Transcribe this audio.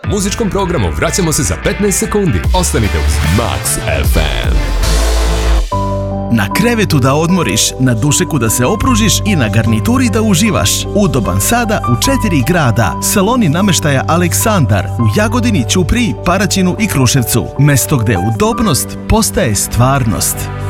Muzičkom programu vraćamo se za 15 sekundi. Ostanite uz Max FM. Na krevetu da odmoriš, na dušeku da se opružiš i na garnituri da uživaš. Udoban sada u 4 grada. Saloni namještaja Aleksandar u Jagodini, Ćupriji, Paraćinu i Kruševcu. Mesto gde udobnost postaje stvarnost.